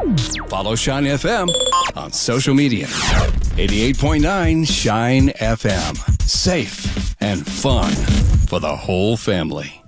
Follow Shine FM on social media. 88.9 Shine FM. Safe and fun for the whole family.